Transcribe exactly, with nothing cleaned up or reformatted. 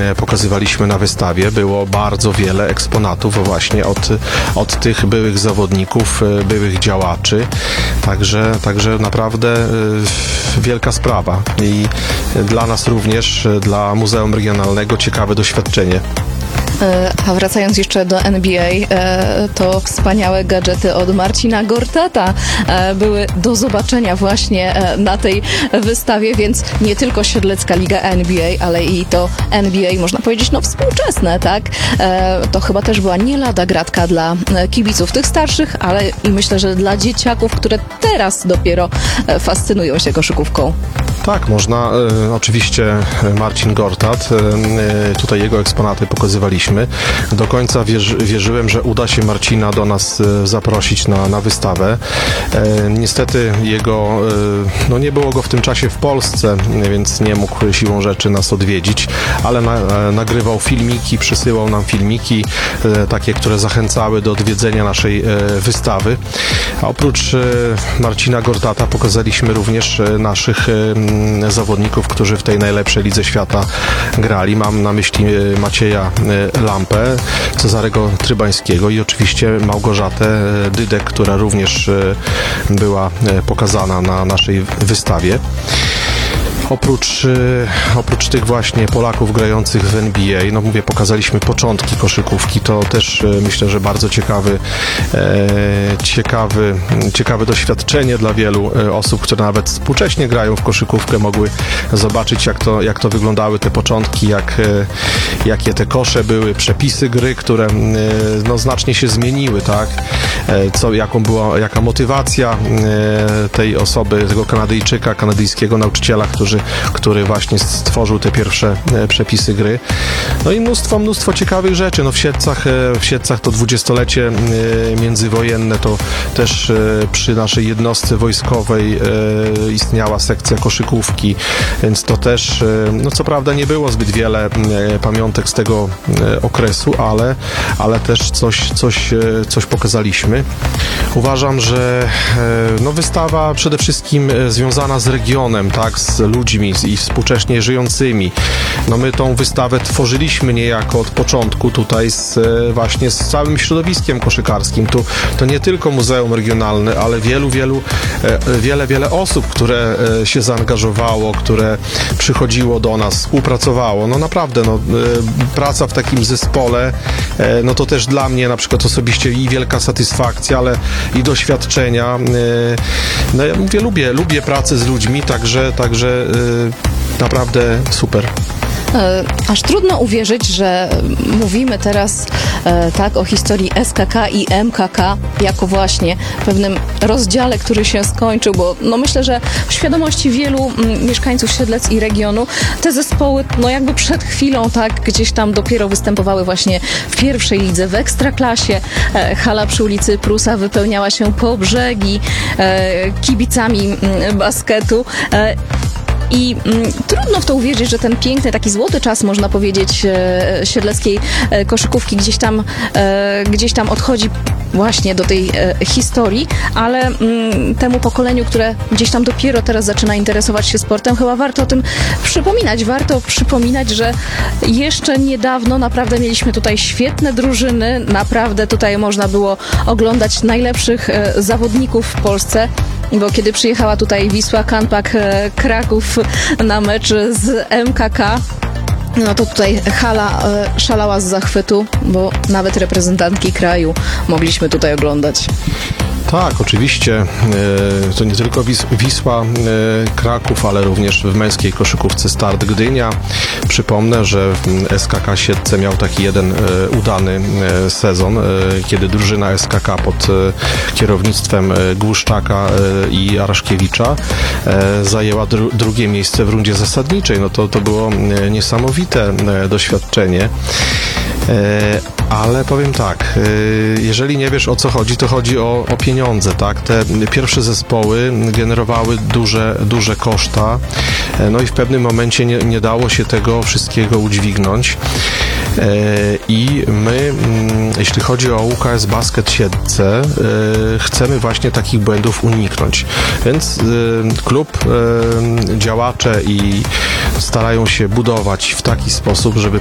pokazywaliśmy na wystawie, było bardzo wiele eksponatów właśnie od, od tych byłych zawodników, byłych działaczy. Także, także naprawdę wielka sprawa i dla nas również, dla Muzeum Regionalnego ciekawe doświadczenie. A wracając jeszcze do N B A, to wspaniałe gadżety od Marcina Gortata były do zobaczenia właśnie na tej wystawie, więc nie tylko Siedlecka Liga N B A, ale i to N B A, można powiedzieć, no współczesne, tak? To chyba też była nie lada gratka dla kibiców tych starszych, ale i myślę, że dla dzieciaków, które teraz dopiero fascynują się koszykówką. Tak, można. E, oczywiście Marcin Gortat, e, tutaj jego eksponaty pokazywaliśmy. Do końca wierzy, wierzyłem, że uda się Marcina do nas e, zaprosić na, na wystawę. E, niestety jego, e, no nie było go w tym czasie w Polsce, więc nie mógł siłą rzeczy nas odwiedzić, ale na, e, nagrywał filmiki, przysyłał nam filmiki, e, takie, które zachęcały do odwiedzenia naszej e, wystawy. A oprócz e, Marcina Gortata pokazaliśmy również e, naszych e, zawodników, którzy w tej najlepszej lidze świata grali. Mam na myśli Macieja Lampę, Cezarego Trybańskiego i oczywiście Małgorzatę Dydek, która również była pokazana na naszej wystawie. Oprócz, oprócz tych właśnie Polaków grających w N B A, no mówię, pokazaliśmy początki koszykówki, to też myślę, że bardzo ciekawy, e, ciekawy, ciekawe doświadczenie dla wielu osób, które nawet współcześnie grają w koszykówkę, mogły zobaczyć, jak to, jak to wyglądały te początki, jak, jakie te kosze były, przepisy gry, które no, znacznie się zmieniły, tak? Co, jaką była, jaka motywacja tej osoby, tego Kanadyjczyka, kanadyjskiego nauczyciela, który który właśnie stworzył te pierwsze przepisy gry. No i mnóstwo, mnóstwo ciekawych rzeczy. No w Siedlcach, w Siedlcach to dwudziestolecie międzywojenne, to też przy naszej jednostce wojskowej istniała sekcja koszykówki, więc to też, no co prawda nie było zbyt wiele pamiątek z tego okresu, ale, ale też coś, coś, coś pokazaliśmy. Uważam, że no wystawa przede wszystkim związana z regionem, tak, z ludźmi i współcześnie żyjącymi. No my tą wystawę tworzyliśmy niejako od początku tutaj z, właśnie z całym środowiskiem koszykarskim. Tu, to nie tylko Muzeum Regionalne, ale wielu, wielu, wiele, wiele osób, które się zaangażowało, które przychodziło do nas, współpracowało. No naprawdę, no, praca w takim zespole, no to też dla mnie na przykład osobiście i wielka satysfakcja, ale i doświadczenia. No ja mówię, lubię, lubię pracę z ludźmi, także, także naprawdę super. Aż trudno uwierzyć, że mówimy teraz e, tak o historii S K K i M K K jako właśnie pewnym rozdziale, który się skończył, bo no myślę, że w świadomości wielu m, mieszkańców Siedlec i regionu te zespoły no jakby przed chwilą tak gdzieś tam dopiero występowały właśnie w pierwszej lidze, w Ekstraklasie. E, hala przy ulicy Prusa wypełniała się po brzegi e, kibicami m, basketu. E, I mm, trudno w to uwierzyć, że ten piękny, taki złoty czas, można powiedzieć, e, siedleckiej e, koszykówki gdzieś tam, e, gdzieś tam odchodzi właśnie do tej e, historii, ale mm, temu pokoleniu, które gdzieś tam dopiero teraz zaczyna interesować się sportem, chyba warto o tym przypominać. Warto przypominać, że jeszcze niedawno naprawdę mieliśmy tutaj świetne drużyny, naprawdę tutaj można było oglądać najlepszych e, zawodników w Polsce. Bo kiedy przyjechała tutaj Wisła Kanpak Kraków na mecz z M K K, no to tutaj hala e, szalała z zachwytu, bo nawet reprezentantki kraju mogliśmy tutaj oglądać. Tak, oczywiście. To nie tylko Wis- Wisła Kraków, ale również w męskiej koszykówce Start Gdynia. Przypomnę, że S K K Siedlce miał taki jeden udany sezon, kiedy drużyna S K K pod kierownictwem Głuszczaka i Araszkiewicza zajęła dru- drugie miejsce w rundzie zasadniczej. No to, to było niesamowite doświadczenie. Ale powiem tak, jeżeli nie wiesz, o co chodzi, to chodzi o, o pieniądze, tak? Te pierwsze zespoły generowały duże, duże koszta, no i w pewnym momencie nie, nie dało się tego wszystkiego udźwignąć. I my, jeśli chodzi o U K S Basket Siedlce, chcemy właśnie takich błędów uniknąć. Więc klub, działacze i starają się budować w taki sposób, żeby